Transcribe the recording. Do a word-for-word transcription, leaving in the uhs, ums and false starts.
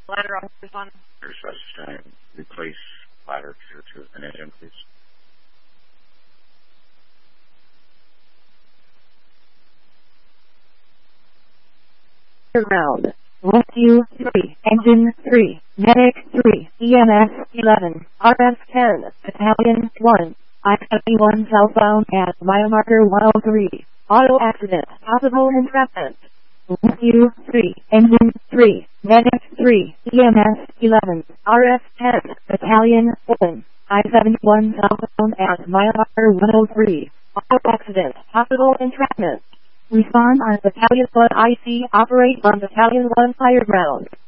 Ladder on this one. Request time. Replace ladder tier two with an engine, please. Ground. Rescue three, Engine three, Medic three, E M S eleven, R F ten, Battalion one, I seventy-one southbound at mile marker one oh three. Auto accident, possible entrapment. Rescue three, Engine three, Medic three, E M S eleven, R F ten, Battalion one, I seventy-one southbound at mile marker one oh three. Auto accident, possible entrapment. Respond on Battalion one I C, operate on Battalion one fire ground.